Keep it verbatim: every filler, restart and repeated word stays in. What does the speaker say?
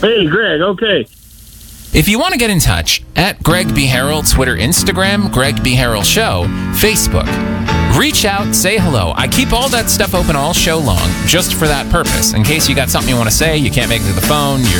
Hey, Greg, okay. If you want to get in touch, at Greg B. Harrell, Twitter, Instagram, Greg B. Harrell Show, Facebook. Reach out, say hello. I keep all that stuff open all show long just for that purpose. In case you got something you want to say, you can't make it to the phone, you're